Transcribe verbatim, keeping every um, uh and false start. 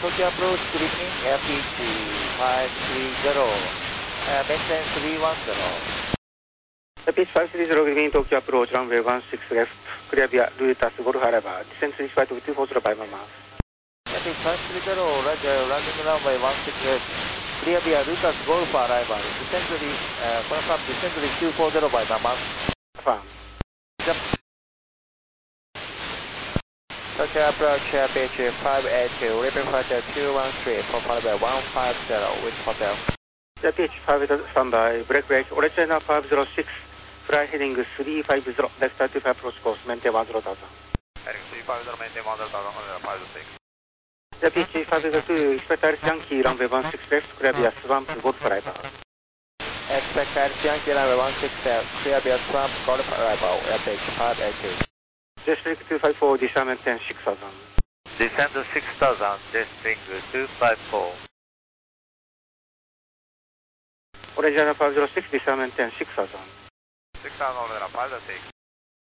Tokyo approach, good evening, F P H five three zero, uh, maintain three one zero. F P H five three zero, good evening, Tokyo approach, runway one six left, clear via Luitas Golf Arrival, descend three five two four zero by Mama. F P H five three zero, Roger, landing runway one six left, clear via Luitas Golf Arrival, descend to the, uh, confirm, descend to the two four zero by Mama. Confirm. Yep. Tokyo approach, F P H five eight two, repeat flight two one three, profile by one five zero, with hotel. F P H five standby, break break, orange China five zero six, fly heading three five zero, left thirty-five approach course, maintain one zero thousand. Heading three five zero, maintain one zero thousand, five six. F P H five zero two, expect Iris Yankee, runway one six left, clear via Swamp, Golf Arrival. Expect Iris Yankee, runway one six left, clear via Swamp, Golf Arrival, F P H five eight two. Jetstream two five four, descend maintain six thousand. Descend to six thousand, Jetstream two five four. Orange China five zero six, descend maintain six thousand. six thousand, five six.